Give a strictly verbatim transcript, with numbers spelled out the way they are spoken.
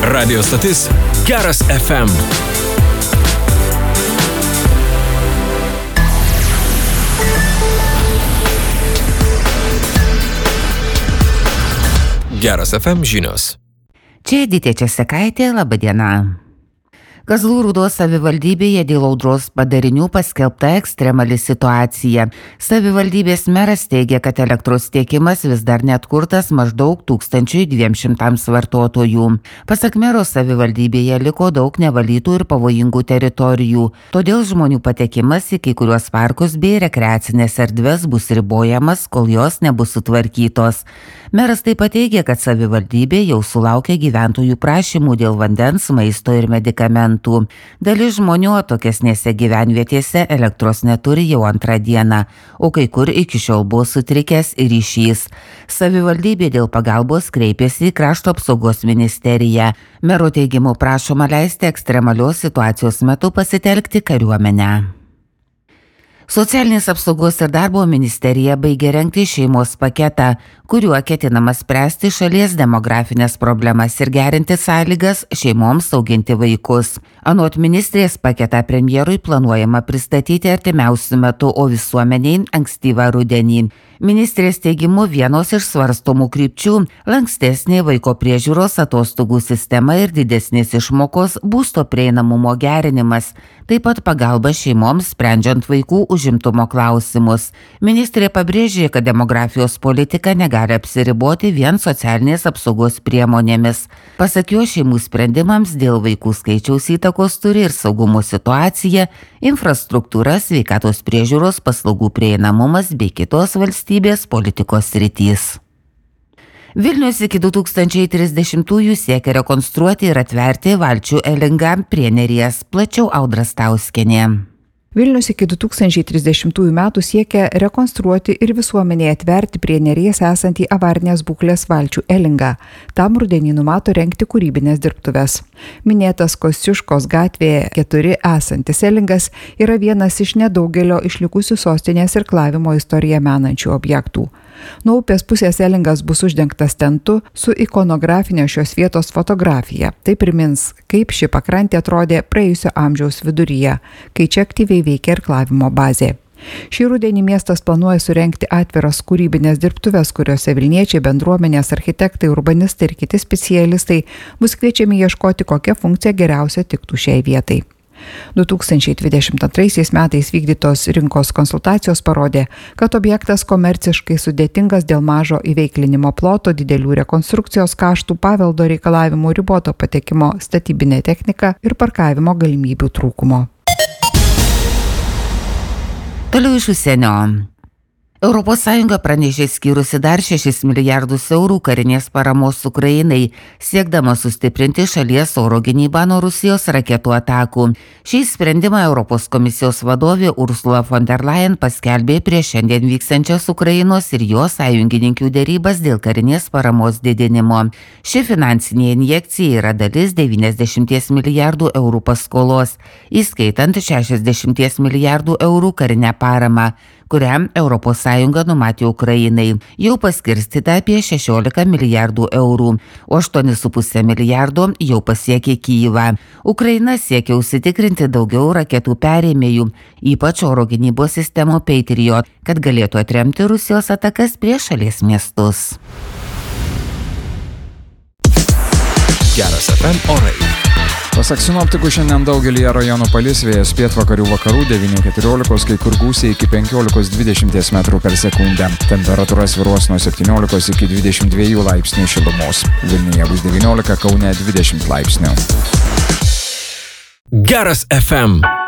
Radio stotis Geras F M. Geras F M žinios. Čia Editė Česekaitė, laba diena. Kazlų Rūdos savivaldybėje dėl audros padarinių paskelbta ekstremali situacija. Savivaldybės meras teigia, kad elektros tiekimas vis dar neatkurtas maždaug tūkstančiui dviem šimtams vartotojų. Pasak mero, savivaldybėje liko daug nevalytų ir pavojingų teritorijų, todėl žmonių patekimas į kai kuriuos parkus bei rekreacinės erdves bus ribojamas, kol jos nebus sutvarkytos. Meras taip pat teigia, kad savivaldybė jau sulaukė gyventojų prašymų dėl vandens, maisto ir medikamentų. Dalis žmonių atokesnėse gyvenvietėse elektros neturi jau antrą dieną, o kai kur iki šiol buvo sutrikęs ryšys. Savivaldybė dėl pagalbos kreipėsi į Krašto apsaugos ministeriją. Mero teigimu prašoma leisti ekstremalios situacijos metu pasitelkti kariuomenę. Socialinės apsaugos ir darbo ministerija baigė rengti šeimos paketą, kuriuo ketinama spręsti šalies demografinės problemas ir gerinti sąlygas šeimoms auginti vaikus. Anot ministrės paketą premjerui planuojama pristatyti artimiausiu metu, o visuomeniai ankstyvą rudenį. Ministrės teigimu vienos iš svarstomų krypčių – lankstesnė vaiko priežiūros atostogų sistema ir didesnės išmokos, būsto prieinamumo gerinimas, taip pat pagalba šeimoms sprendžiant vaikų užimtumo klausimus. Ministrė pabrėžė, kad demografijos politika negali apsiriboti vien socialinės apsaugos priemonėmis. Pasak jo, šeimų sprendimams dėl vaikų skaičiaus įtakos turi ir saugumo situacija, infrastruktūra, sveikatos priežiūros paslaugų prieinamumas bei kitos valstybės politikos sritys. Vilnius iki du tūkstančiai trisdešimtųjų siekia rekonstruoti ir atverti valčių Elingą prie Neries, plačiau Audra Stauskienė. Vilnius iki du tūkstančiai trisdešimtųjų metų siekia rekonstruoti ir visuomenėje atverti prie Neries esantį avarinės būklės valčių Elingą. Tam rudenį numato rengti kūrybinės dirbtuves. Minėtas Kosciuškos gatvėje keturi esantis Elingas yra vienas iš nedaugelio išlikusių sostinės irklavimo istoriją menančių objektų. Nuo upės pusės Elingas bus uždengtas tentu su ikonografinė šios vietos fotografija. Tai primins, kaip ši pakrantė atrodė praėjusio amžiaus viduryje, kai čia aktyviai veikia irklavimo bazė. Šį rudenį miestas planuoja surengti atviras kūrybinės dirbtuves, kuriuose Vilniečiai, bendruomenės, architektai, urbanistai ir kiti specialistai bus kviečiami ieškoti, kokia funkcija geriausia tiktų šiai vietai. du tūkstančiai dvidešimt antraisiais metais vykdytos rinkos konsultacijos parodė, kad objektas komerciškai sudėtingas dėl mažo įveiklinimo ploto, didelių rekonstrukcijos kaštų, paveldo reikalavimų, riboto patekimo statybinė technika ir parkavimo galimybių trūkumo. Toliau iš užsienio. Europos Sąjunga pranešė skyrusi dar šešis milijardus eurų karinės paramos Ukrainai, siekdama sustiprinti šalies oro gynybą nuo Rusijos raketų atakų. Šį sprendimą Europos komisijos vadovė Ursula von der Leyen paskelbė prieš šiandien vykstančias Ukrainos ir jos sąjungininkių derybas dėl karinės paramos didinimo. Ši finansinė injekcija yra dalis devyniasdešimties milijardų eurų paskolos, įskaitant šešiasdešimties milijardų eurų karinę paramą, kuriam Europos Sąjunga numatė Ukrainai. Jau paskirstyta apie šešiolika milijardų eurų, o aštuoni su puse milijardo jau pasiekė Kyjivą. Ukraina siekia užsitikrinti daugiau raketų perėmėjų, ypač oro gynybos sistemų Patriot, kad galėtų atremti Rusijos atakas prieš šalies miestus. Geras F M orai. Pasak sinoptikų, šiandien daugelyje rajonų palis, vėjas pietvakarių vakarų devyni keturiolikos, kai kur gūsiai iki penkiolikos dvidešimt metrų per sekundę. Temperatūra svyruos nuo septyniolikos iki dvidešimt dviejų laipsnių šilumos. Vilniuje bus devyniolika, Kaune dvidešimt laipsnių. Geras F M.